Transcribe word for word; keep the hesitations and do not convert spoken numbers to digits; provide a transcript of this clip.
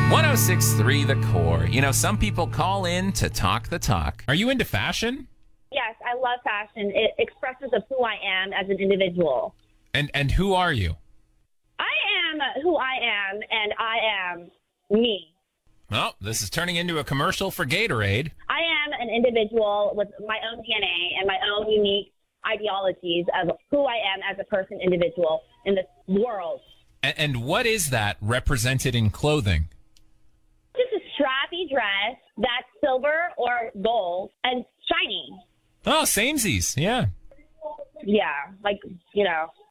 one oh six point three The Core. You know, some people call in to talk the talk. Are you into fashion? Yes, I love fashion. It expresses of who I am as an individual. And and who are you? I am who I am, and I am me. Well, this is turning into a commercial for Gatorade. I am an individual with my own D N A and my own unique ideologies of who I am as a person, individual in this world. And, and what is that represented in clothing? Just a strappy dress that's silver or gold and shiny. Oh, samesies, yeah. Yeah, like, you know,